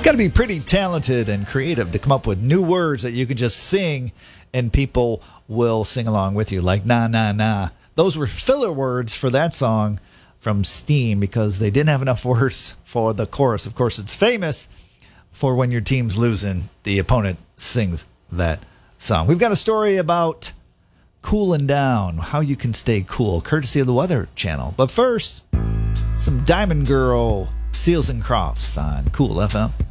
Got to be pretty talented and creative to come up with new words that you can just sing and people will sing along with you, like nah, nah, nah. Those were filler words for that song from Steam because they didn't have enough words for the chorus. Of course, it's famous for when your team's losing, the opponent sings that song. We've got a story about cooling down, how you can stay cool, courtesy of the Weather Channel. But first, some Diamond Girl, Seals and Crofts on Cool FM.